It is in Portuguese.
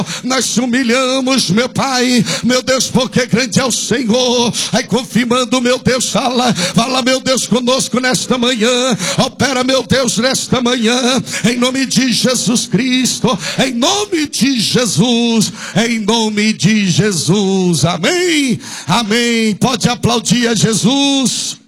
Nós te humilhamos, meu Pai, meu Deus, porque grande é o Senhor. Aí confirmando, meu Deus, fala, meu Deus, conosco nesta manhã. Opera, meu Deus, nesta manhã, em nome de Jesus Cristo, em nome de Jesus, em nome de Jesus, amém, amém. Pode aplaudir a Jesus.